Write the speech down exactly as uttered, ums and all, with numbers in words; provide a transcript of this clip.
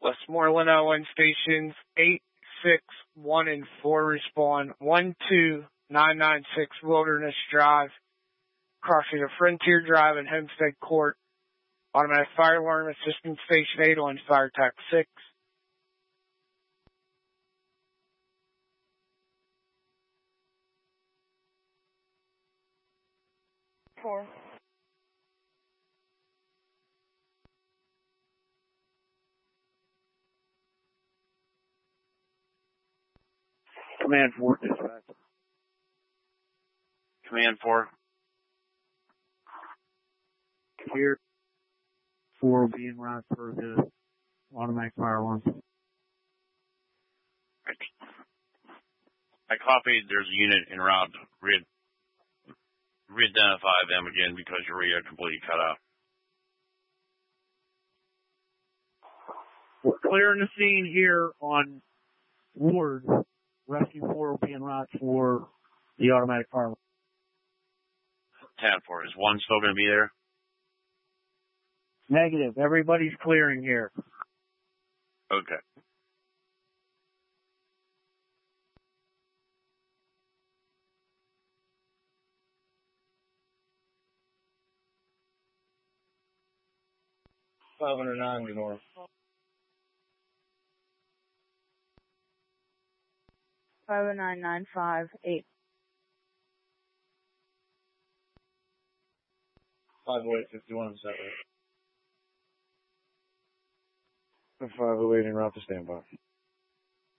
Westmoreland L N stations eight, six, one, and four respond. one two nine nine six Wilderness Drive, crossing the Frontier Drive and Homestead Court. Automatic fire alarm assistance station eight on fire tac six. Four. Command four, dispatch. Command four. Here. Four will be en route for the automatic fire alarm. I copied. There's a unit en route. Re- re-identify them again because your radio completely cut out. We're clearing the scene here on Ward. Rescue four will be en route for the automatic fire alarm. ten four. Is one still going to be there? Negative. Everybody's clearing here. Okay. five oh nine, Lenore. Five oh nine nine five eight. five oh eight fifty-one, is that right? five oh eight en route to standby.